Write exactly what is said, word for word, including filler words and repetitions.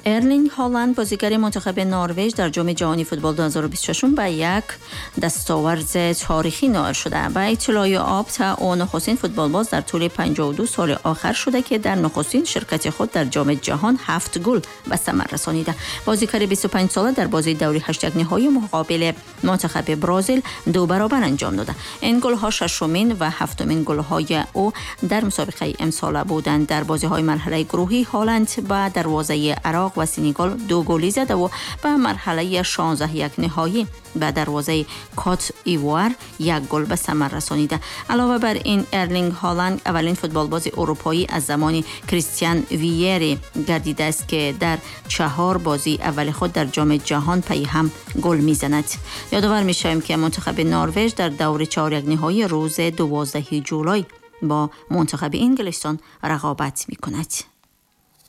ارلینگ هالند بازیگر منتخب نروژ در جام جهانی فوتبال دو هزار و بیست و شش به یک دستاورد تاریخی نائل شده. به اطلاع آپتا او نخستین فوتبالباز در طول پنجاه و دو سال آخر شده که در نخستین شرکت خود در جام جهان هفت گل به ثمر رسانیده. بازیگر بیست و پنج ساله در بازی دوری هشت یک نهایی مقابل منتخب برزیل دو برابر انجام داده. این گل ها ششمین و هفتمین گل های او در مسابقه امسال بودند. در بازی های مرحله گروهی هالند به دروازه عراق و سنگال دو گلی زده و به مرحله شانزده یک نهایی به دروازه کات ایوار یک گل به ثمر رسانیده. علاوه بر این ارلینگ هالند اولین فوتبالباز اروپایی از زمان کریستیان ویری گردیده است که در چهار بازی اول خود در جام جهان پی هم گل میزند. یادآور میشویم که منتخب نروژ در دور چهار یک نهایی روز دوازده جولای با منتخب انگلستان رقابت میکند.